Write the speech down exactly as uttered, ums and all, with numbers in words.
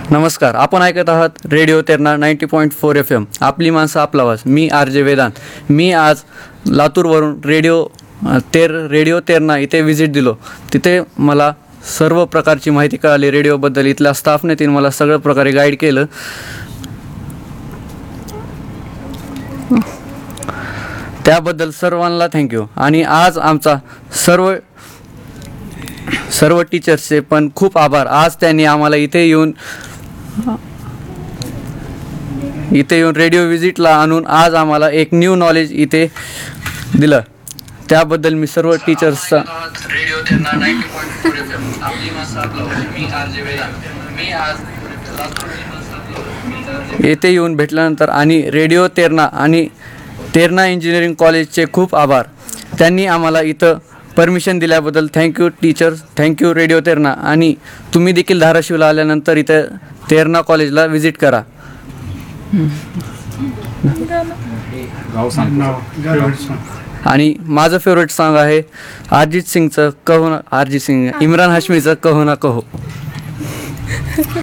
नमस्कार, आपण ऐकत आहात radio Terna ninety point four F M. आपली माणसं आपला आवाज. मी आर जे वेदांत. मी आज लातूरवरून रेडिओ तेर रेडिओ तेरणा इथे व्हिजिट दिलो. तिथे मला सर्व प्रकारची माहिती कळाली रेडिओबद्दल. इथल्या स्टाफने तिने मला सगळ्या प्रकारे गाईड केलं. त्याबद्दल सर्वांना थँक्यू. आणि आज आमचा सर्व सर्व टीचर्सचे पण खूप आभार. आज त्यांनी आम्हाला इथे येऊन इथे येऊन रेडिओ व्हिजिटला आणून आज आम्हाला एक न्यू नॉलेज इथे दिलं. त्याबद्दल मी सर्व टीचर्सचा radio Terna ninety point four F M. आपली माणसं आपला आवाज. मी आर जे वेदांत. मी आज येथे येऊन भेटल्यानंतर आणि रेडिओ तेरणा आणि तेरणा इंजिनिअरिंग कॉलेजचे खूप आभार. त्यांनी आम्हाला इथं परमिशन दिल्याबद्दल thank you teachers, thank you radio Terna. आणि तुम्ही देखील धाराशिवला आल्यानंतर इथं तेरणा कॉलेजला व्हिजिट करा. आणि माझं फेवरेट सॉन्ग आहे अरिजित सिंगचं कहो ना, अरिजित सिंग इम्रान हाशमीचं कहो ना कहो.